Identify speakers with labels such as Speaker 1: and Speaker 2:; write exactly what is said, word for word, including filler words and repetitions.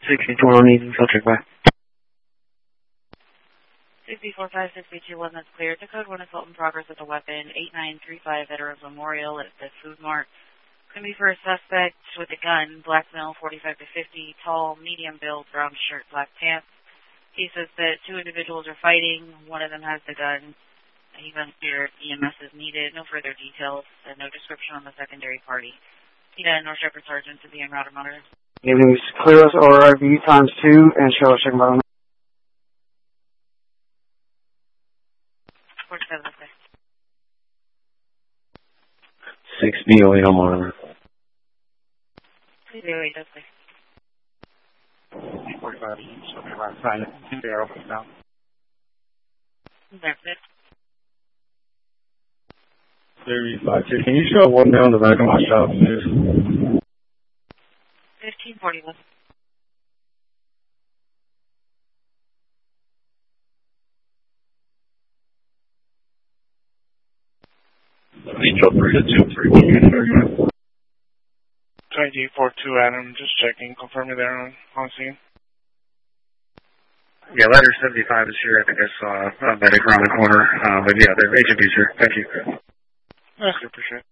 Speaker 1: sixty two on easy, so check back.
Speaker 2: sixty-four five six two one, that's clear. The code one assault in progress with a weapon. eight nine three five Veterans Memorial at the Food Mart. Can be for a suspect with a gun, black male, forty-five to fifty, tall, medium build, brown shirt, black pants. He says that two individuals are fighting. One of them has the gun. He's unclear if E M S is needed. No further details and no description on the secondary party. Tina and North Shepherd Sergeant to be en route monitor.
Speaker 1: Evening, clear us or R V times two and show us check back.
Speaker 2: forty-seven, okay.
Speaker 1: six B O eight on monitor.
Speaker 2: six B O eight, that's clear.
Speaker 3: forty-five, something like silent. Zero, now.
Speaker 2: That's it.
Speaker 3: thirty-five, can you show one down the back of my shop, please?
Speaker 2: fifteen forty-one.
Speaker 3: Angel three to two three one.
Speaker 4: twenty four two Adam, just checking, confirm you're there on, on scene.
Speaker 1: Yeah, ladder seventy-five is here. I think I saw a medic around the corner. Uh, but yeah, the H M P's here. Thank you.
Speaker 4: Yes, sir, appreciate it.